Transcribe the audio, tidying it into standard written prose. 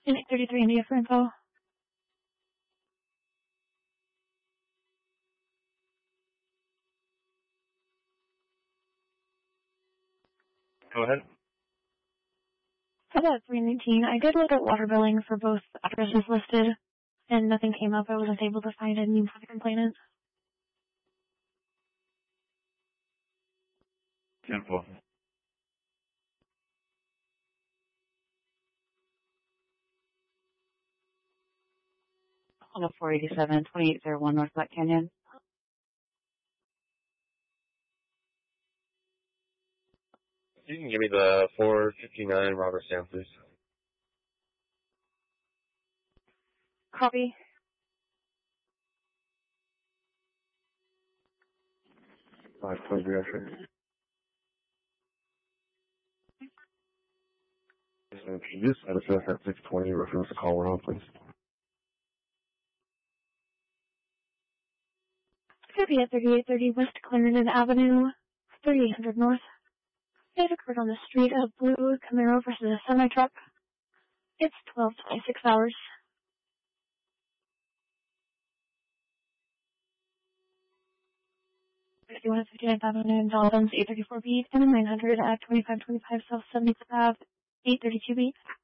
And 833 India for info. Go ahead. About 319, I did look at water billing for both addresses listed, and nothing came up. I wasn't able to find a name for the complainant. 10-4. On a 487, 2801 North Black Canyon. You can give me the 459 Robert Sam, please. Copy. 523 actually. Can you just address at 620 reference to call around, please? Copy at 3830 West Clarendon Avenue, 3800 North. It occurred on the street of Blue Camaro versus a semi-truck. It's 12:26 hours. 6159th Avenue in Dolphins, 834 beat, and a 900 at 2525 South 75th Ave, 832 beat.